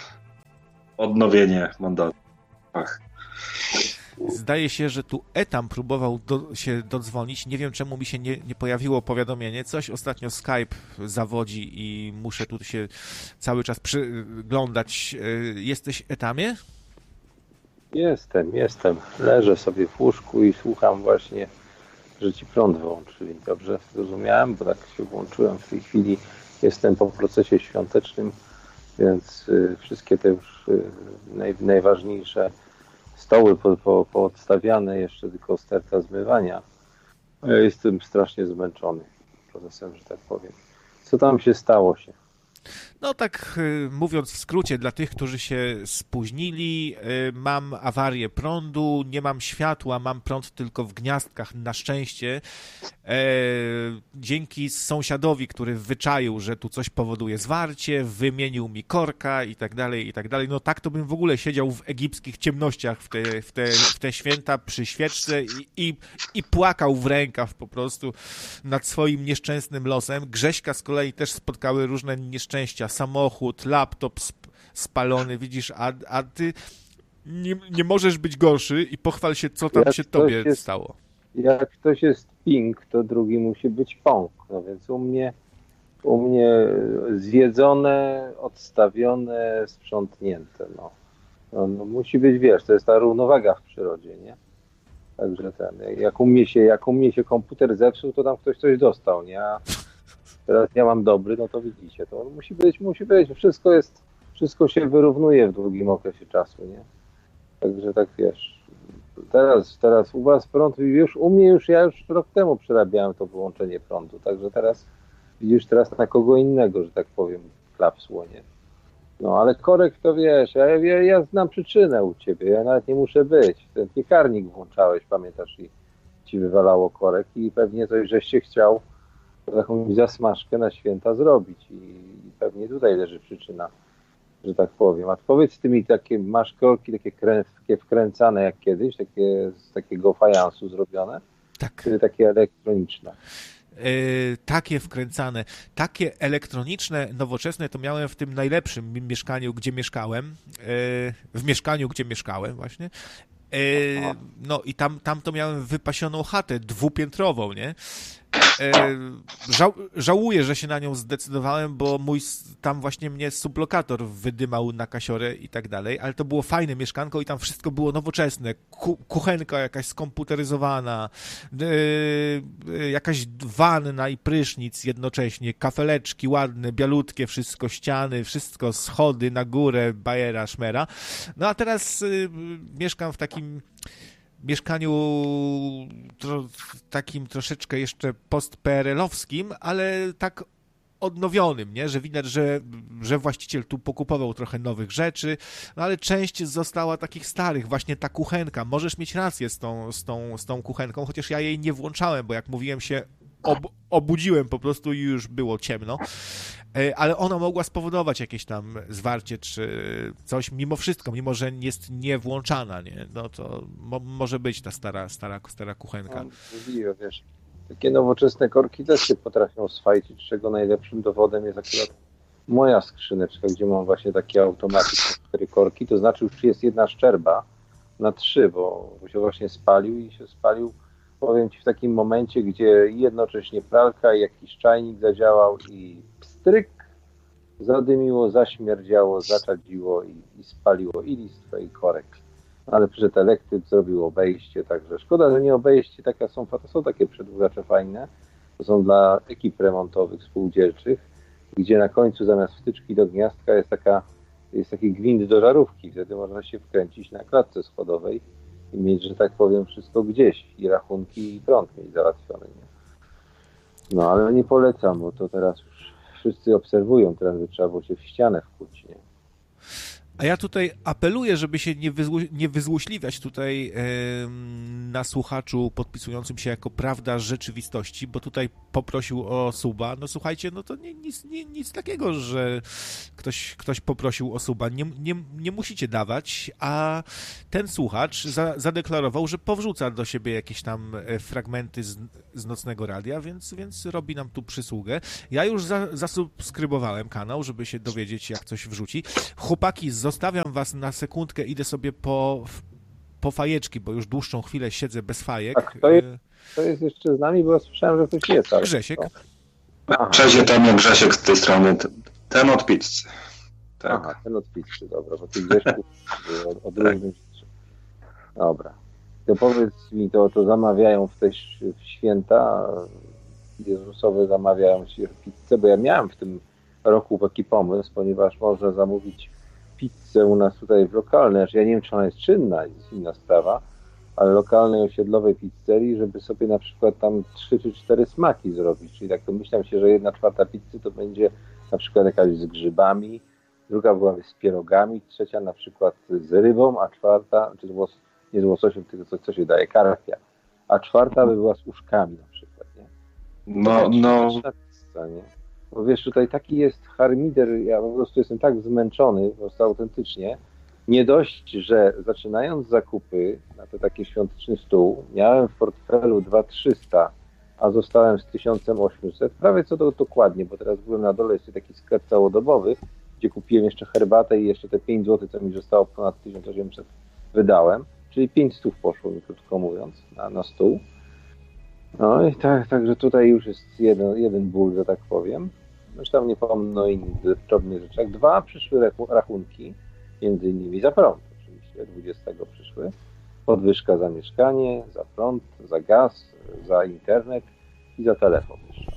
odnowienie mandatu. Ach. Zdaje się, że tu Etam próbował do, się dodzwonić. Nie wiem, czemu mi się nie, nie pojawiło powiadomienie. Coś ostatnio Skype zawodzi i muszę tu się cały czas przyglądać. Jesteś Etamie? Jestem, jestem. Leżę sobie w łóżku i słucham właśnie, że ci prąd wyłączyli. Dobrze zrozumiałem, bo tak się włączyłem w tej chwili. Jestem po procesie świątecznym, więc y, wszystkie te już y, naj, najważniejsze stoły po, po, poodstawiane, jeszcze tylko sterta zmywania. Ja jestem strasznie zmęczony procesem, że tak powiem. Co tam się stało się? No tak y, mówiąc w skrócie, dla tych, którzy się spóźnili, y, mam awarię prądu, nie mam światła, mam prąd tylko w gniazdkach, na szczęście. E, dzięki sąsiadowi, który wyczaił, że tu coś powoduje zwarcie, wymienił mi korka i tak dalej, i tak dalej. No tak to bym w ogóle siedział w egipskich ciemnościach w te, w te, w te święta przy świeczce i, i, i płakał w rękaw po prostu nad swoim nieszczęsnym losem. Grześka z kolei też spotkały różne nieszczęścia. Samochód, laptop sp- spalony, widzisz, a, a ty nie, nie możesz być gorszy i pochwal się, co tam Jak się ktoś tobie jest- stało. Jak ktoś jest ping, to drugi musi być pong. No więc u mnie, u mnie zjedzone, odstawione, sprzątnięte. No. No, no musi być, wiesz, to jest ta równowaga w przyrodzie, nie? Także ten, jak u mnie się, jak u mnie się komputer zepsuł, to tam ktoś coś dostał, nie? A teraz ja mam dobry, no to widzicie, to musi być, musi być, wszystko jest, wszystko się wyrównuje w długim okresie czasu, nie? Także tak, wiesz, teraz, teraz u was prąd, już u mnie już, ja już rok temu przerabiałem to wyłączenie prądu, także teraz widzisz teraz na kogo innego, że tak powiem, klapsło, nie? No ale korek to wiesz, ja, ja, ja znam przyczynę u ciebie, ja nawet nie muszę być, ten piekarnik włączałeś, pamiętasz, i ci wywalało korek i pewnie coś żeście chciał jakąś zasmażkę na święta zrobić i, i pewnie tutaj leży przyczyna, że tak powiem. A powiedz ty mi, takie, masz korki takie, krę, takie wkręcane jak kiedyś, takie z takiego fajansu zrobione, Tak. czy takie elektroniczne? Yy, takie wkręcane, takie elektroniczne, nowoczesne to miałem w tym najlepszym mi- mieszkaniu, gdzie mieszkałem, yy, w mieszkaniu, gdzie mieszkałem właśnie. Yy, no i tam, tam to miałem wypasioną chatę dwupiętrową, nie? Yy, żał, żałuję, że się na nią zdecydowałem, bo mój s- tam właśnie mnie sublokator wydymał na kasiorę i tak dalej, ale to było fajne mieszkanko i tam wszystko było nowoczesne, Ku, kuchenka jakaś skomputeryzowana, yy, yy, jakaś wanna i prysznic jednocześnie, kafeleczki ładne, bialutkie, wszystko, ściany, wszystko, schody na górę, bajera, szmera. No a teraz yy, mieszkam w takim mieszkaniu tro, takim troszeczkę jeszcze post-P R L-owskim, ale tak odnowionym, nie? Że widać, że, że właściciel tu pokupował trochę nowych rzeczy, no ale część została takich starych, właśnie ta kuchenka. Możesz mieć rację z tą, z tą, z tą kuchenką, chociaż ja jej nie włączałem, bo jak mówiłem się ob, obudziłem po prostu i już było ciemno. Ale ona mogła spowodować jakieś tam zwarcie czy coś mimo wszystko, mimo że jest niewłączana, nie? No to mo- może być ta stara, stara, stara kuchenka. No, mówiłem, wiesz, takie nowoczesne korki też się potrafią sfajcić, czego najlepszym dowodem jest akurat moja skrzyneczka, gdzie mam właśnie takie automatyczne cztery korki, to znaczy już jest jedna szczerba na trzy, bo, bo się właśnie spalił i się spalił, powiem Ci, w takim momencie, gdzie jednocześnie pralka i jakiś czajnik zadziałał i pstryk, zadymiło, zaśmierdziało, zaczadziło i, i spaliło i listwę, i korek. Ale przyszedł elektryk, zrobił obejście, także szkoda, że nie obejście, taka są, to są takie przedłużacze fajne, to są dla ekip remontowych, spółdzielczych, gdzie na końcu zamiast wtyczki do gniazdka jest taka, jest taki gwint do żarówki, wtedy można się wkręcić na klatce schodowej i mieć, że tak powiem, wszystko gdzieś, i rachunki, i prąd mieć załatwiony. Nie? No ale nie polecam, bo to teraz już wszyscy obserwują, teraz by trzeba było się w ścianę wkuć, nie? A ja tutaj apeluję, żeby się nie, wyzło, nie wyzłośliwiać tutaj yy, na słuchaczu podpisującym się jako prawda rzeczywistości, bo tutaj poprosił o suba. No słuchajcie, no to nie, nic, nie, nic takiego, że ktoś, ktoś poprosił o suba. Nie, nie, nie musicie dawać, a ten słuchacz za, zadeklarował, że powrzuca do siebie jakieś tam fragmenty z, z Nocnego Radia, więc, więc robi nam tu przysługę. Ja już za, zasubskrybowałem kanał, żeby się dowiedzieć, jak coś wrzuci. Chłopaki, zostawiam was na sekundkę, idę sobie po, po fajeczki, bo już dłuższą chwilę siedzę bez fajek. A kto jest, kto jest jeszcze z nami, bo ja słyszałem, że ktoś jest. Ale Grzesiek. Cześć, tam Grzesiek z tej strony. Ten od pizzy. Tak. Aha, ten od pizzy, dobra, bo ty Grzesiu od, od różnych rzeczy. Dobra. To powiedz mi, to, to zamawiają w te w święta Jezusowe, zamawiają się pizzę, bo ja miałem w tym roku taki pomysł, ponieważ można zamówić pizzę u nas tutaj w lokalnej, ja nie wiem, czy ona jest czynna, jest inna sprawa, ale lokalnej osiedlowej pizzerii, żeby sobie na przykład tam trzy czy cztery smaki zrobić, czyli tak domyślam się, że jedna czwarta pizzy to będzie na przykład jakaś z grzybami, druga byłaby z pierogami, trzecia na przykład z rybą, a czwarta, czy z łos, nie z łososiem, tylko co, co się daje, karpia, a czwarta by była z uszkami na przykład, nie? No, no. Pizza, nie? Bo wiesz, tutaj taki jest harmider, ja po prostu jestem tak zmęczony, po prostu autentycznie. Nie dość, że zaczynając zakupy na ten taki świąteczny stół, miałem w portfelu dwa tysiące trzysta, a zostałem z tysiąc osiemset, prawie co do dokładnie, bo teraz byłem na dole, jest taki sklep całodobowy, gdzie kupiłem jeszcze herbatę i jeszcze te pięć złotych, co mi zostało, ponad tysiąc osiemset wydałem, czyli pięć stów poszło mi, krótko mówiąc, na, na stół. No i tak, także tutaj już jest jeden, jeden ból, że tak powiem. Zresztą nie pomnę o innych drobnych rzeczach. Dwa przyszły rachunki, między innymi za prąd, oczywiście, dwudziestego przyszły. Podwyżka za mieszkanie, za prąd, za gaz, za internet i za telefon jeszcze.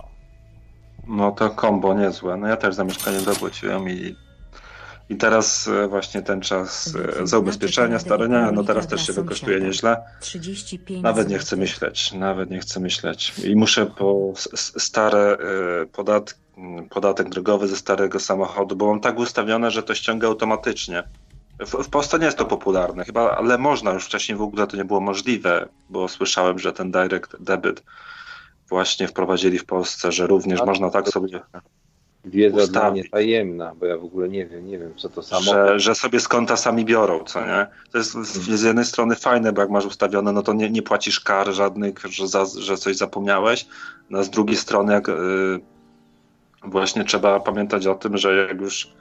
No to kombo niezłe. No ja też za mieszkanie dopłaciłem i, i teraz właśnie ten czas za ubezpieczenia, starania, no teraz też się wykosztuje nieźle. Nawet nie chcę myśleć, nawet nie chcę myśleć. I muszę po stare podatki, podatek drogowy ze starego samochodu, bo mam tak ustawione, że to ściąga automatycznie. W, w Polsce nie jest to popularne chyba, ale można, już wcześniej w ogóle to nie było możliwe, bo słyszałem, że ten direct debit właśnie wprowadzili w Polsce, że również A, można tak sobie wiedza ustawić. Dla mnie tajemna, bo ja w ogóle nie wiem, nie wiem co to samochód. Że, że sobie z konta sami biorą, co nie? To jest z, z jednej strony fajne, bo jak masz ustawione, no to nie, nie płacisz kar żadnych, że, za, że coś zapomniałeś, no z drugiej strony jak yy, właśnie trzeba pamiętać o tym, że jak już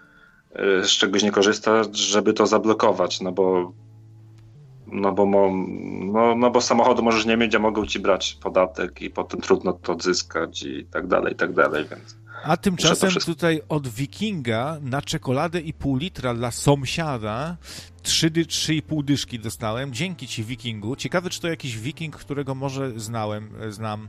z czegoś nie korzysta, żeby to zablokować, no bo no bo, no, no bo samochodu możesz nie mieć, a mogą ci brać podatek i potem trudno to odzyskać i tak dalej, i tak dalej, więc... A tymczasem tutaj od Wikinga na czekoladę i pół litra dla sąsiada trzy, trzy i pół dyszki dostałem. Dzięki ci, Wikingu. Ciekawe, czy to jakiś Wiking, którego może znałem, znam.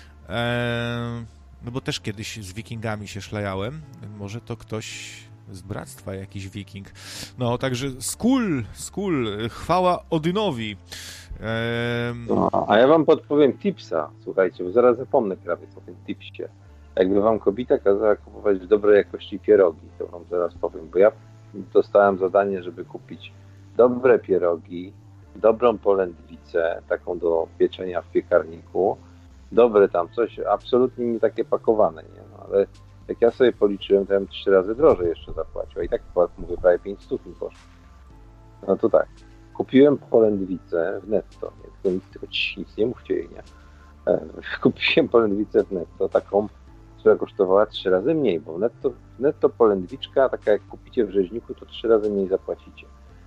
Eee, no bo też kiedyś z Wikingami się szlajałem. Może to ktoś z bractwa, jakiś Wiking. No, także skul, skul, chwała Odynowi. Eee... No, a ja wam podpowiem tipsa, słuchajcie, bo zaraz zapomnę prawie o tym tipsie. Jakby wam kobieta kazała kupować dobrej jakości pierogi, to wam zaraz powiem, bo ja dostałem zadanie, żeby kupić dobre pierogi, dobrą polędwicę, taką do pieczenia w piekarniku dobre tam, coś absolutnie nie takie pakowane, nie? No, ale jak ja sobie policzyłem, to ja bym trzy razy drożej jeszcze zapłacił, a i tak mówię, prawie pięć stów mi poszło. No to tak, kupiłem polędwicę w netto, nie? Tylko nic, tylko ci, nic nie mówcie jej, nie? Kupiłem polędwicę w netto, taką, która kosztowała trzy razy mniej, bo netto, netto polędwiczka, taka jak kupicie w rzeźniku, to trzy razy mniej zapłacicie.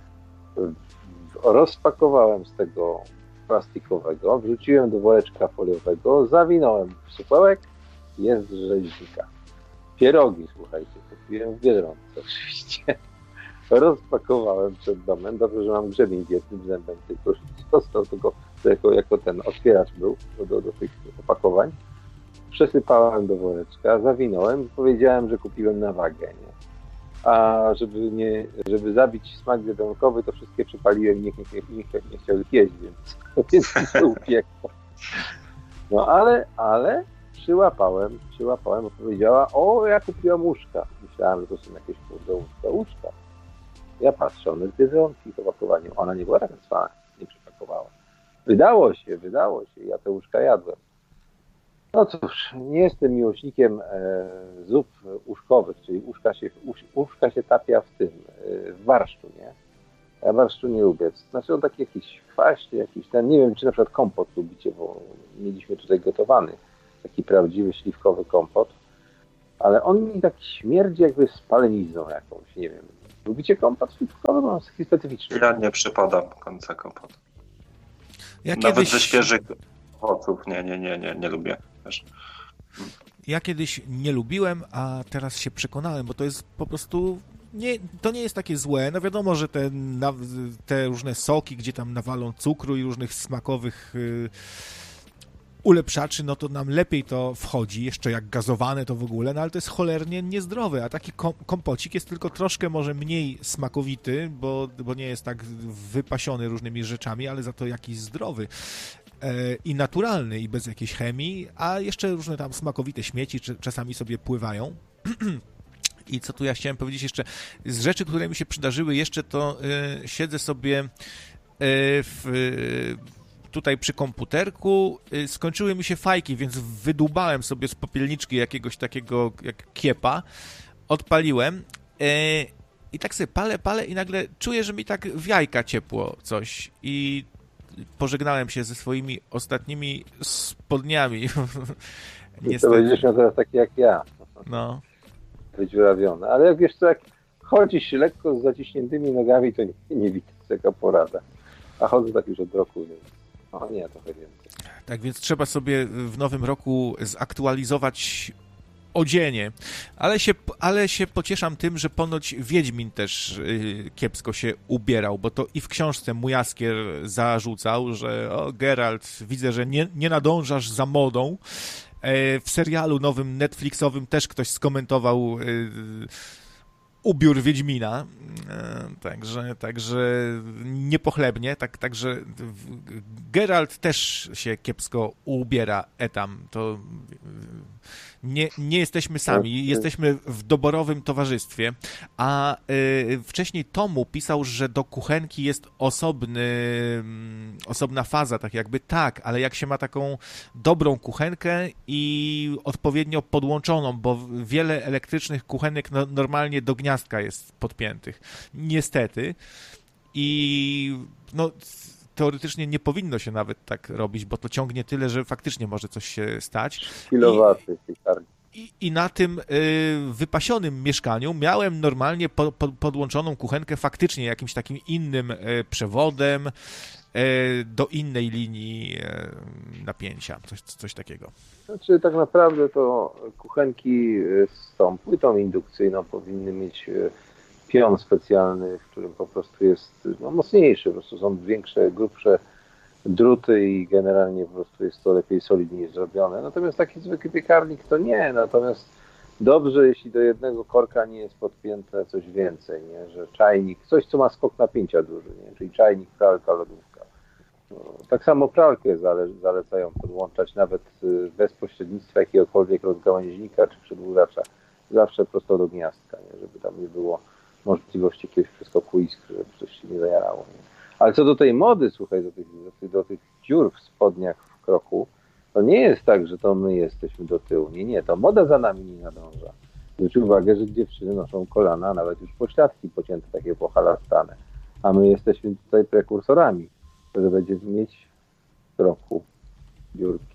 Rozpakowałem z tego plastikowego, wrzuciłem do woreczka foliowego, zawinąłem w supełek, jest z rzeźnika. Pierogi, słuchajcie, kupiłem w Biedronce oczywiście. Rozpakowałem przed domem, dobrze, że mam grzebień w jednym zębem, tylko został tylko jako, jako ten otwieracz był do, do, do tych opakowań. Przesypałem do woreczka, zawinąłem i powiedziałem, że kupiłem na wagę, nie? A żeby nie, żeby zabić smak wiadomkowy, to wszystkie przypaliłem i nikt, nikt, nikt, nikt nie chciał ich jeść, więc, więc się upiekło. No ale, ale przyłapałem, przyłapałem, bo powiedziała, o, ja kupiłam łóżka. Myślałem, że to są jakieś kurde łóżka, łóżka. Ja patrzę, one z Biedronki w opakowaniu. Ona nie była taka cwana, nie przypakowała. Wydało się, wydało się, ja te łóżka jadłem. No cóż, nie jestem miłośnikiem e, zup łóżkowych, czyli łóżka się, łóż, łóżka się tapia w tym, e, w barszczu, nie? Ja barszczu nie lubię. Znaczy on taki jakiś kwaśny, jakiś ten, nie wiem, czy na przykład kompot lubicie, bo mieliśmy tutaj gotowany taki prawdziwy śliwkowy kompot, ale on mi tak śmierdzi jakby spalenizną jakąś, nie wiem. Lubicie kompot śliwkowy? No, on jest taki specyficzny. Ja nie przypadam końca kompot. Ja Nawet kiedyś... ze świeżych owoców nie, nie, nie, nie, nie lubię. Wiesz. Ja kiedyś nie lubiłem, a teraz się przekonałem, bo to jest po prostu... Nie, to nie jest takie złe. No wiadomo, że te, na, te różne soki, gdzie tam nawalą cukru i różnych smakowych y, ulepszaczy, no to nam lepiej to wchodzi, jeszcze jak gazowane to w ogóle, no ale to jest cholernie niezdrowe, a taki kom, kompocik jest tylko troszkę może mniej smakowity, bo, bo nie jest tak wypasiony różnymi rzeczami, ale za to jakiś zdrowy i naturalny i bez jakiejś chemii, a jeszcze różne tam smakowite śmieci czasami sobie pływają. I co tu ja chciałem powiedzieć jeszcze, z rzeczy, które mi się przydarzyły jeszcze, to y, siedzę sobie y, w, y, tutaj przy komputerku, y, skończyły mi się fajki, więc wydłubałem sobie z popielniczki jakiegoś takiego jak kiepa, odpaliłem y, i tak sobie palę, palę i nagle czuję, że mi tak w jajka ciepło coś i pożegnałem się ze swoimi ostatnimi spodniami. To będziesz miał teraz taki jak ja. No. Wydziurawione. Ale jak wiesz co, jak chodzisz lekko z zaciśniętymi nogami, to nie, nie widać taka porada. A chodzę tak już od roku, więc no nie, trochę więcej. Tak więc trzeba sobie w nowym roku zaktualizować odzienie. Ale się, ale się pocieszam tym, że ponoć Wiedźmin też y, kiepsko się ubierał, bo to i w książce mój Jaskier zarzucał, że o Geralt, widzę, że nie, nie nadążasz za modą. E, w serialu nowym Netflixowym też ktoś skomentował y, ubiór Wiedźmina, e, także, także niepochlebnie, tak, także Geralt też się kiepsko ubiera etam, to nie, nie jesteśmy sami, jesteśmy w doborowym towarzystwie, a y, wcześniej Tomu pisał, że do kuchenki jest osobny, osobna faza, tak jakby tak, ale jak się ma taką dobrą kuchenkę i odpowiednio podłączoną, bo wiele elektrycznych kuchenek no, normalnie do gniazdka jest podpiętych, niestety, i no teoretycznie nie powinno się nawet tak robić, bo to ciągnie tyle, że faktycznie może coś się stać. Kilowaty. I, i, i na tym y, wypasionym mieszkaniu miałem normalnie po, po, podłączoną kuchenkę faktycznie jakimś takim innym y, przewodem y, do innej linii y, napięcia, coś, coś takiego. Znaczy tak naprawdę to kuchenki z tą płytą indukcyjną powinny mieć pion specjalny, w którym po prostu jest no, mocniejszy, po prostu są większe, grubsze druty i generalnie po prostu jest to lepiej solidniej zrobione. Natomiast taki zwykły piekarnik to nie, natomiast dobrze, jeśli do jednego korka nie jest podpięte coś więcej, nie? Że czajnik, coś co ma skok napięcia duży, nie? Czyli czajnik, pralka, lodówka. No, tak samo pralkę zale, zalecają podłączać nawet bez pośrednictwa jakiegokolwiek rozgałęźnika czy przedłużacza, zawsze prosto do gniazdka, nie? Żeby tam nie było możliwości jakiegoś przeskoku iskry, żeby coś się nie zajarało. Nie? Ale co do tej mody, słuchaj, do tych, do tych, do tych dziur w spodniach w kroku, To nie jest tak, że to my jesteśmy do tyłu. Nie, nie, to moda za nami nie nadąża. Zwróć uwagę, że dziewczyny noszą kolana, a nawet już pośladki pocięte, takie pohalastane. A my jesteśmy tutaj prekursorami, że będziemy mieć w roku dziurki.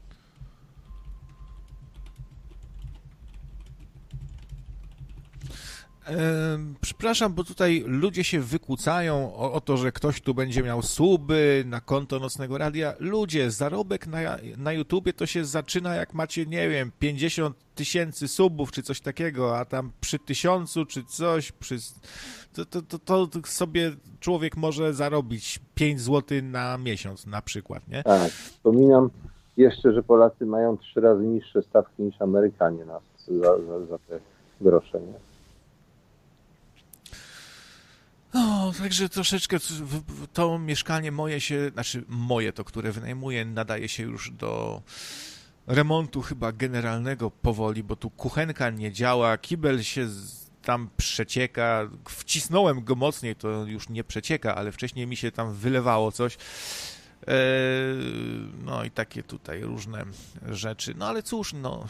Przepraszam, bo tutaj ludzie się wykłócają o, o to, że ktoś tu będzie miał suby na konto Nocnego Radia. Ludzie, zarobek na, na YouTubie to się zaczyna, jak macie, nie wiem, pięćdziesiąt tysięcy subów czy coś takiego, a tam przy tysiącu czy coś, przy, to, to, to, to sobie człowiek może zarobić pięć złotych na miesiąc na przykład, nie? Tak, wspominam jeszcze, że Polacy mają trzy razy niższe stawki niż Amerykanie na, za, za, za te grosze, nie? No, także troszeczkę to mieszkanie moje się, znaczy moje to, które wynajmuję, nadaje się już do remontu chyba generalnego powoli, bo tu kuchenka nie działa, kibel się tam przecieka, wcisnąłem go mocniej, to już nie przecieka, ale wcześniej mi się tam wylewało coś. No i takie tutaj różne rzeczy. No ale cóż, no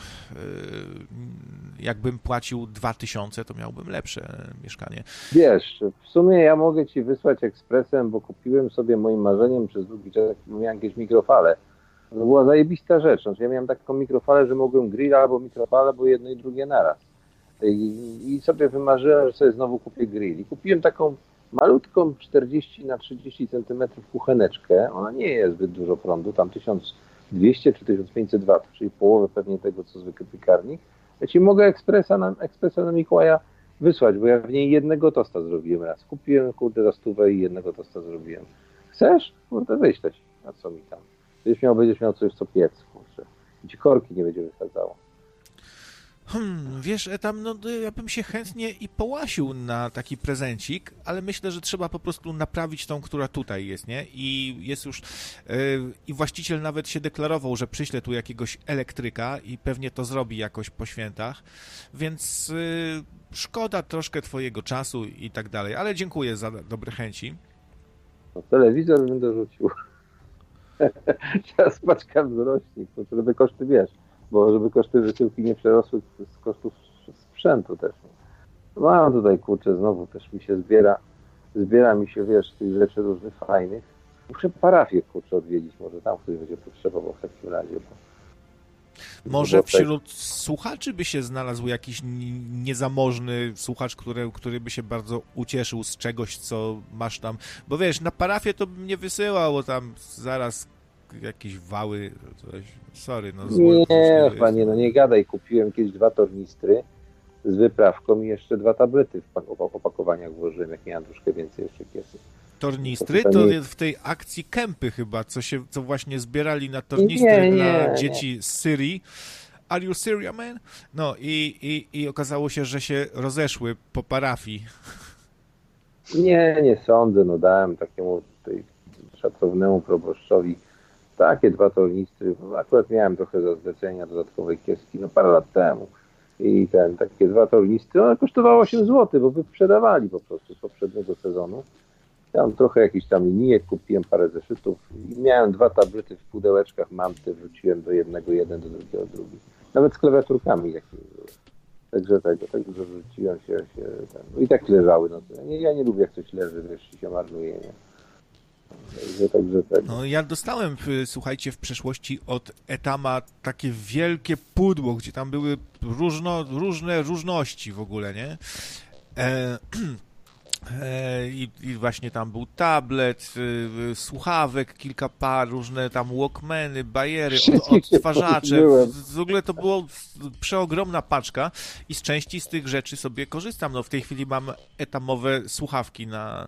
jakbym płacił dwa tysiące, to miałbym lepsze mieszkanie. Wiesz, w sumie ja mogę ci wysłać ekspresem, bo kupiłem sobie moim marzeniem przez długi czas, miałem jakieś mikrofale. To była zajebista rzecz. Znaczy, ja miałem taką mikrofalę, że mogłem grill albo mikrofalę, bo jedno i drugie naraz. I, i sobie wymarzyłem, że sobie znowu kupię grill. I kupiłem taką malutką czterdzieści na trzydzieści centymetrów kucheneczkę. Ona nie jest zbyt dużo prądu, tam tysiąc dwieście czy tysiąc pięćset watów, czyli połowę pewnie tego, co zwykły piekarnik. Ja ci mogę ekspresa na, ekspresa na Mikołaja wysłać, bo ja w niej jednego tosta zrobiłem raz. Kupiłem, kurde, za stówę i jednego tosta zrobiłem. Chcesz? Kurde, wyślę ci. A co mi tam? Będziesz miał, będziesz miał coś, co piec, kurczę. I ci korki nie będzie wysadzało. Hmm, wiesz, tam, no, ja bym się chętnie i połasił na taki prezencik, ale myślę, że trzeba po prostu naprawić tą, która tutaj jest, nie? I jest już, yy, i właściciel nawet się deklarował, że przyśle tu jakiegoś elektryka i pewnie to zrobi jakoś po świętach, więc yy, szkoda troszkę twojego czasu i tak dalej, ale dziękuję za dobre chęci. No, telewizor bym dorzucił. Teraz paczka wzrośnie, żeby koszty, wiesz, bo żeby koszty wysyłki nie przerosły z kosztów sprzętu też. Mam tutaj, kurczę, znowu też mi się zbiera, zbiera mi się, wiesz, tych rzeczy różnych fajnych. Muszę parafię, kurczę, odwiedzić, może tam ktoś będzie potrzebował w takim razie. Bo... Może wśród słuchaczy by się znalazł jakiś niezamożny słuchacz, który, który by się bardzo ucieszył z czegoś, co masz tam. Bo wiesz, na parafię to bym nie wysyłał, bo tam zaraz jakieś wały, coś. Sorry, no złe, nie, panie, no nie gadaj. Kupiłem kiedyś dwa tornistry z wyprawką i jeszcze dwa tablety w opakowaniach włożyłem, jak miałem troszkę więcej jeszcze kiesy. Tornistry? To, to w tej akcji Kępy chyba, co się, co właśnie zbierali na tornistry nie, nie, dla nie. dzieci z Syrii. Are you Syria, man? No i, i, i okazało się, że się rozeszły po parafii. Nie, nie sądzę, no dałem takiemu tej szacownemu proboszczowi takie dwa tornistry, akurat miałem trochę za zlecenia dodatkowej kieski, no parę lat temu. I ten, takie dwa tornistry, one kosztowało osiem złotych, bo wyprzedawali po prostu z poprzedniego sezonu. Tam trochę jakichś tam linijek, kupiłem parę zeszytów i miałem dwa tablety w pudełeczkach, manty, wrzuciłem do jednego jeden, do drugiego drugi. Nawet z klawiaturkami jakimi były. Także tego, także wrzuciłem się, się ten, no i tak leżały. No, ja, ja nie lubię jak coś leży, wiesz, i się marnuje, nie? Także, także, tak. No, ja dostałem, słuchajcie, w przeszłości od Etama takie wielkie pudło, gdzie tam były różno, różne różności w ogóle, nie? E, e, i, I właśnie tam był tablet, y, słuchawek, kilka par, różne tam walkmany, bajery, od, odtwarzacze. W, w ogóle to było przeogromna paczka i z części z tych rzeczy sobie korzystam. No, w tej chwili mam etamowe słuchawki na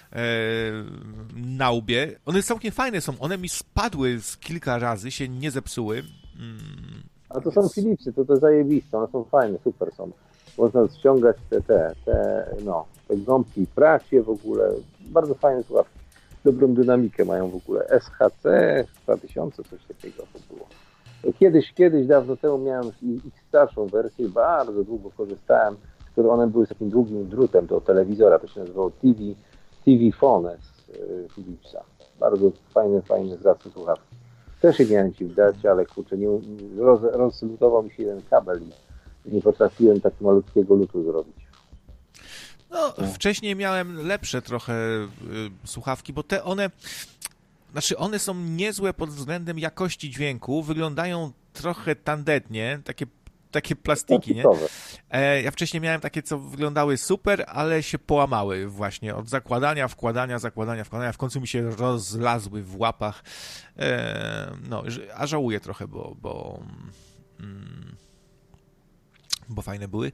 na łbie. One całkiem fajne są. One mi spadły z kilka razy, się nie zepsuły. Mm, A to są Philipsy, to to zajebiste. One są fajne, super są. Można ściągać te, te, te, no, te gąbki w prasie w ogóle. Bardzo fajne słuchawki. Dobrą dynamikę mają w ogóle. S H C dwa tysiące, coś takiego to było. Kiedyś, kiedyś, dawno temu miałem ich starszą wersję, bardzo długo korzystałem, tylko one były z takim długim drutem do telewizora, to się nazywało T V T V Phone z Philipsa. Bardzo fajne, fajne, zacne słuchawki. Też je miałem ci wdać, ale kurczę, nie, roz, rozlutował mi się jeden kabel i nie potrafiłem tak malutkiego lutu zrobić. No, wcześniej miałem lepsze trochę y, słuchawki, bo te one, znaczy one są niezłe pod względem jakości dźwięku, wyglądają trochę tandetnie, takie, takie plastiki, nie? E, ja wcześniej miałem takie, co wyglądały super, ale się połamały właśnie od zakładania, wkładania, zakładania, wkładania, w końcu mi się rozlazły w łapach, e, no, a żałuję trochę, bo, bo mm, bo fajne były.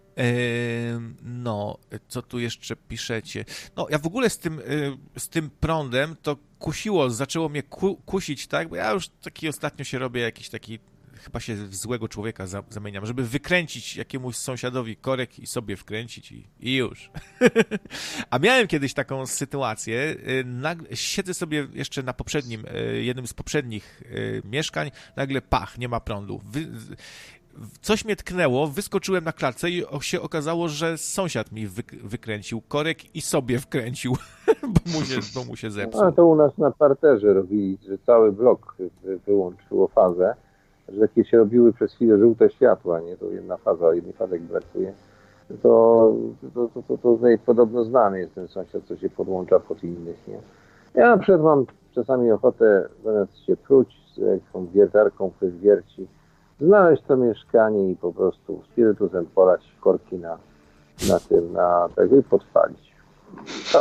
No, co tu jeszcze piszecie? No, ja w ogóle z tym, z tym prądem to kusiło, zaczęło mnie ku, kusić, tak? Bo ja już taki ostatnio się robię jakiś taki, chyba się w złego człowieka za, zamieniam, żeby wykręcić jakiemuś sąsiadowi korek i sobie wkręcić i, i już. A miałem kiedyś taką sytuację, nagle, siedzę sobie jeszcze na poprzednim, jednym z poprzednich mieszkań, nagle pach, nie ma prądu. Wy, Coś mnie tknęło, wyskoczyłem na klatce i się okazało, że sąsiad mi wy, wykręcił korek i sobie wkręcił, bo mu się, bo mu się zepsuł. No, to u nas na parterze robili, że cały blok wyłączyło fazę, że takie się robiły przez chwilę żółte światła, nie? To jedna faza, jednej fazek brakuje. To, to, to, to, to podobno znany jest ten sąsiad, co się podłącza pod innych, nie? Ja na przykład mam czasami ochotę, zamiast się pruć z jakąś wiertarką, ktoś wierci, znaleźć to mieszkanie i po prostu spirytusem polać korki na, na tym, na tego i podpalić.